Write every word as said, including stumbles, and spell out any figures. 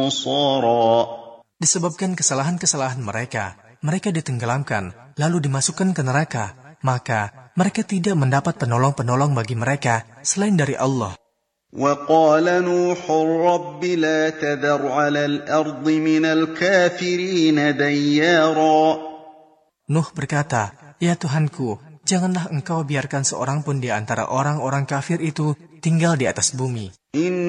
Disebabkan kesalahan-kesalahan mereka, mereka ditenggelamkan, lalu dimasukkan ke neraka. Maka mereka tidak mendapat penolong-penolong bagi mereka selain dari Allah. وَقَالَ نُوحٌ رَبِّ لَا تَذَرْ عَلَى الْأَرْضِ مِنَ الْكَافِرِينَ دَيَّارًا. Nuh berkata, "Ya Tuhanku, janganlah engkau biarkan seorang pun di antara orang-orang kafir itu tinggal di atas bumi.